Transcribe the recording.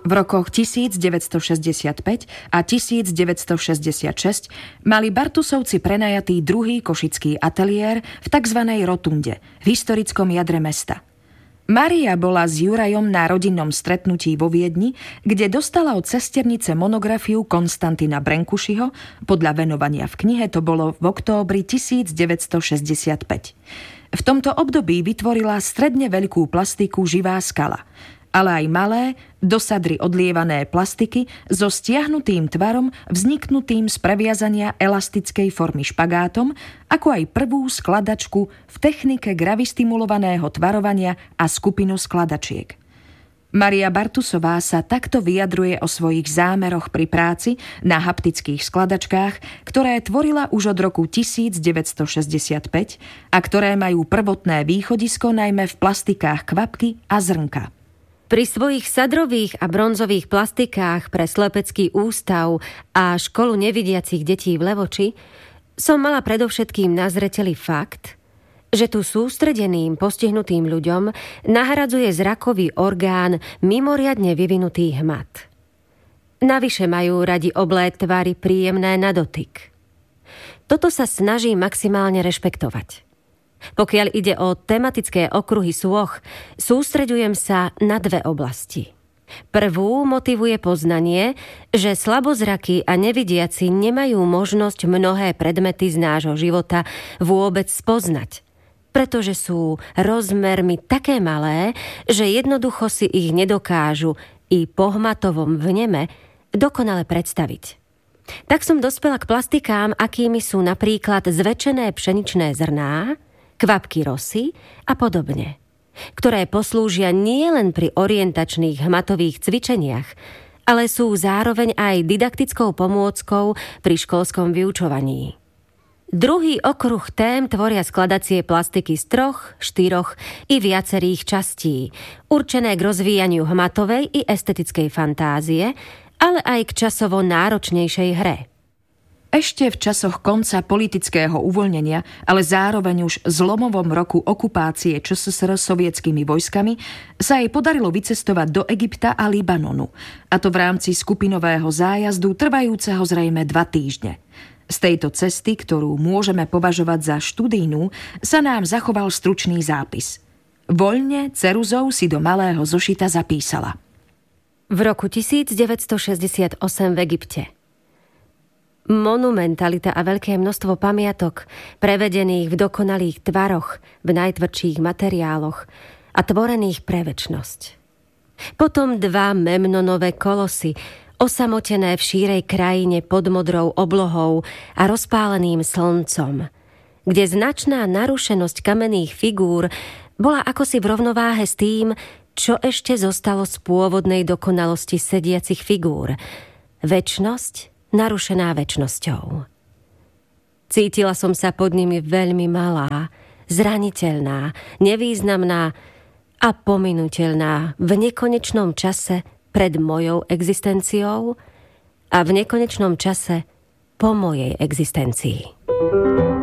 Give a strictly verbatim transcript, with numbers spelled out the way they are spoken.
V rokoch tisícdeväťstošesťdesiatpäť a tisícdeväťstošesťdesiatšesť mali Bartusovci prenajatý druhý košický ateliér v tzv. Rotunde, v historickom jadre mesta. Mária bola s Jurajom na rodinnom stretnutí vo Viedni, kde dostala od sesternice monografiu Konstantina Brenkušiho, podľa venovania v knihe to bolo v októbri tisícdeväťstošesťdesiatpäť. V tomto období vytvorila stredne veľkú plastiku Živá skala, ale aj malé, do sadry odlievané plastiky so stiahnutým tvarom vzniknutým z previazania elastickej formy špagátom, ako aj prvú skladačku v technike gravistimulovaného tvarovania a skupinu skladačiek. Mária Bartusová sa takto vyjadruje o svojich zámeroch pri práci na haptických skladačkách, ktoré tvorila už od roku tisícdeväťstošesťdesiatpäť a ktoré majú prvotné východisko najmä v plastikách kvapky a zrnka. Pri svojich sadrových a bronzových plastikách pre Slepecký ústav a školu nevidiacich detí v Levoči som mala predovšetkým na zreteli fakt, že tu sústredeným postihnutým ľuďom nahradzuje zrakový orgán mimoriadne vyvinutý hmat. Navyše majú radi oblé tvary príjemné na dotyk. Toto sa snaží maximálne rešpektovať. Pokiaľ ide o tematické okruhy sôch, sústreďujem sa na dve oblasti. Prvú motivuje poznanie, že slabozrakí a nevidiaci nemajú možnosť mnohé predmety z nášho života vôbec spoznať, pretože sú rozmermi také malé, že jednoducho si ich nedokážu i po hmatovom vneme dokonale predstaviť. Tak som dospela k plastikám, akými sú napríklad zväčšené pšeničné zrná, kvapky rosy a podobne, ktoré poslúžia nielen pri orientačných hmatových cvičeniach, ale sú zároveň aj didaktickou pomôckou pri školskom vyučovaní. Druhý okruh tém tvoria skladacie plastiky z troch, štyroch i viacerých častí, určené k rozvíjaniu hmatovej i estetickej fantázie, ale aj k časovo náročnejšej hre. Ešte v časoch konca politického uvoľnenia, ale zároveň už zlomovom roku okupácie ČSSR sovietskými vojskami, sa jej podarilo vycestovať do Egypta a Libanonu, a to v rámci skupinového zájazdu trvajúceho zrejme dva týždne. Z tejto cesty, ktorú môžeme považovať za študijnú, sa nám zachoval stručný zápis. Voľne ceruzou si do malého zošita zapísala. V roku tisícdeväťstošesťdesiatosem v Egypte. Monumentalita a veľké množstvo pamiatok, prevedených v dokonalých tvaroch, v najtvrdších materiáloch a tvorených pre večnosť. Potom dva memnonové kolosy, osamotené v šírej krajine pod modrou oblohou a rozpáleným slncom, kde značná narušenosť kamenných figúr bola akosi v rovnováhe s tým, čo ešte zostalo z pôvodnej dokonalosti sediacich figúr. Večnosť narušená večnosťou. Cítila som sa pod nimi veľmi malá, zraniteľná, nevýznamná a pominuteľná v nekonečnom čase pred mojou existenciou a v nekonečnom čase po mojej existencii.